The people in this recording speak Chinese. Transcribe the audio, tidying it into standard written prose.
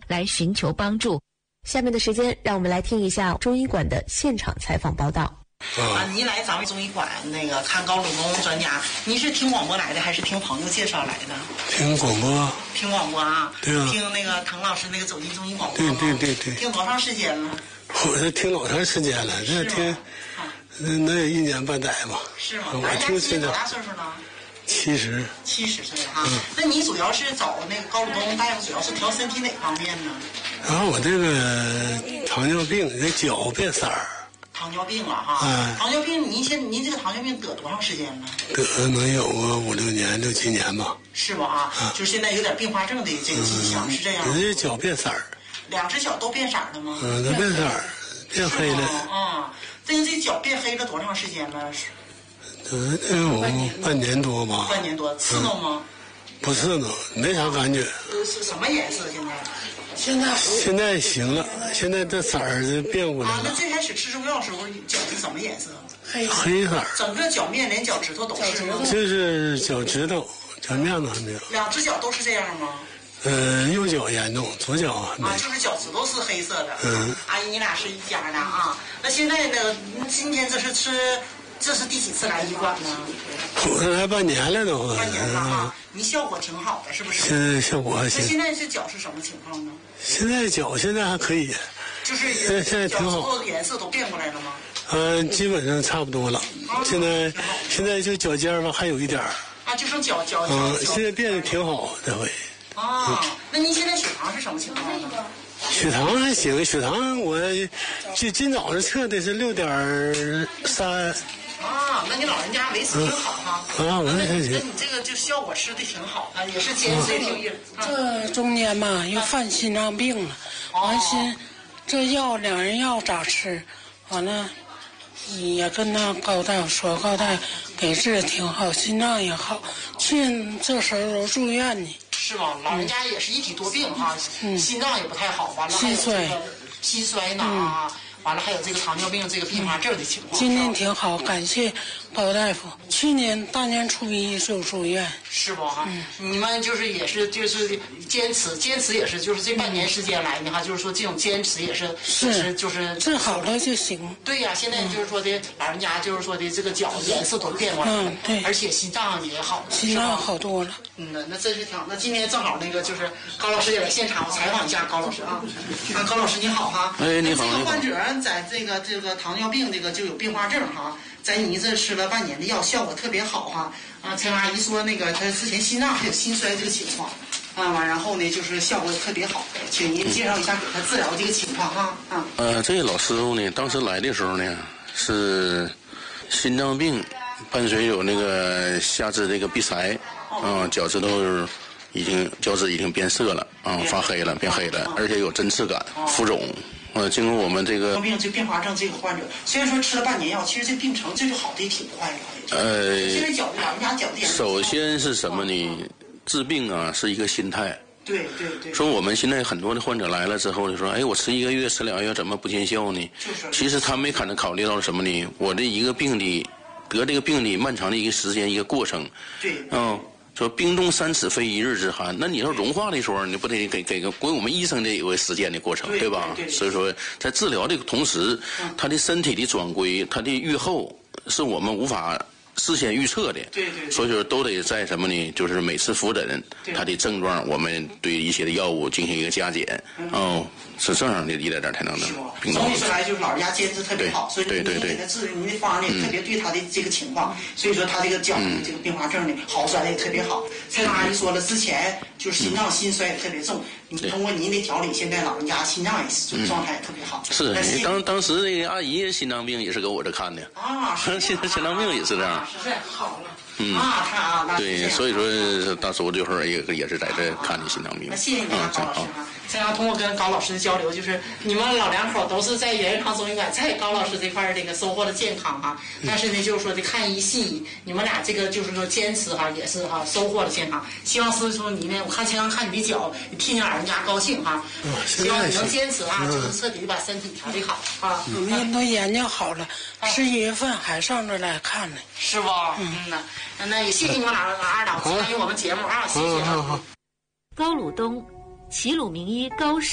来寻求帮助。 下面的时间，让我们来听一下中医馆的现场采访报道。 您来咱们中医馆那个看高鲁东专家，您是听广播来的还是听朋友介绍来的？ 听广播。 听广播啊？ 对啊。 听那个滕老师那个走进中医广播。 对。 听多长时间了？ 我是听老长时间了，这听，那也1年半载吧。 是吗？ 我听现在多大岁数呢 ？70 岁哈。那你主要是找那个高鲁东大夫，主要是调身体哪方面呢？ 然后我这个糖尿病，这脚变色儿。 糖尿病了哈。糖尿病，您这个糖尿病得多长时间了？ 得能有个5、6年、6、7年吧。 是吧？就是现在有点并发症的这个迹象，是这样。 这脚变色儿。 2只脚都变色了吗？ 都变色儿，变黑了。 这脚变黑了多长时间了？ 有半年多吧。 半年多，刺挠吗？ 不刺挠，没啥感觉。 是什么颜色现在？ 现在行了，现在这色儿就变过来了。 那最开始吃中药时候，脚是什么颜色？ 黑色。 整个脚面连脚趾头都是吗？ 这是脚趾头，脚面子还没有。 2只脚都是这样吗？ 右脚严重，左脚就是脚趾头是黑色的。阿姨，你俩是一家的啊？那现在呢？今天这是第几次来医馆呢？ 我来半年了都。 半年了哈，您效果挺好的，是不是？ 现在效果还行。 那现在这脚是什么情况呢？ 现在脚现在还可以。 就是现在挺好。 脚趾头颜色都变过来了吗？ 基本上差不多了。现在就脚尖吧还有一点儿。 就剩脚。 现在变得挺好，这回。 那您现在血糖是什么情况呢？ 血糖还行，血糖我就今早上测的是6.3。 那你老人家维持挺好哈。 我那你这个就效果吃的挺好啊，也是坚持也挺这中间嘛又犯心脏病了，完心这药2人药咋吃？完了也跟那高大夫说，高大夫给治挺好，心脏也好，这时候都住院呢。 是吗？老人家也是一体多病哈，心脏也不太好，完了还有这个心衰呢完了还有这个糖尿病这个并发症的情况。 今天挺好，感谢高大夫。去年大年初1就住院。 是不哈？你们也是坚持也是这半年时间来的哈，就是说这种坚持也是治好了就行。 对呀，现在的老人家的这个脚颜色都变过来了， 对， 而且心脏也好， 心脏好多了。 那真是挺好。那今天正好高老师也来现场，我采访一下高老师啊。高老师你好哈。 你好。 这个患者在这个糖尿病就有并发症哈，在你这吃了半年的药，效果特别好哈。陈阿姨说她之前心脏还有心衰这个情况然后呢效果也特别好，请您介绍一下给她治疗这个情况哈。 这个老师傅呢，当时来的时候呢是心脏病，伴随有那个下肢这个闭塞脚趾已经变色了发黑了，变黑了，而且有针刺感、浮肿。经过我们这个并发症这个患者，虽然说吃了半年药，其实这病程就好的也挺快的。现在老人家脚的。 首先是什么呢？治病是一个心态。 对。 说我们现在很多的患者来了之后就说，我吃1个月吃2个月怎么不见效呢？其实他没考虑到什么呢？我这一个病的得这个病的漫长的一个时间一个过程。 对。 说冰冻3尺非一日之寒，那你要融化的时候，你不得给我们医生得有个时间的过程，对吧？所以说，在治疗的同时，他的身体的转归，他的愈后，是我们无法事先预测的。 对。 所以说，都得在什么呢？就是每次复诊，他的症状，我们对一些的药物进行一个加减。是这样的一点才能的。 总体说来，老人家坚持特别好，所以您给他治，您的方案也特别对他的这个情况，所以说他这个脚这个并发症呢好转的也特别好。蔡阿姨说了，之前心脏心衰也特别重，你通过您的调理，现在老人家心脏也是状态也特别好。 是，当时这个阿姨心脏病也是搁我这看的心脏病也是这样。 是好了。 对，所以说当时我这会儿也是在这看的心脏病。 那谢谢你高老师这样通过跟高老师的交流，你们老两口都是在元元康中医馆，在高老师这块收获了健康但是呢看医细医，你们俩这个坚持也是收获了健康。希望师傅你呢，我看看你的脚，替老人家高兴希望你能坚持彻底的把身体调理好我们都研究好了，11月份还上这来看呢。 是不？那也谢谢你们二老参与我们节目谢谢。 高鲁东，齐鲁名医高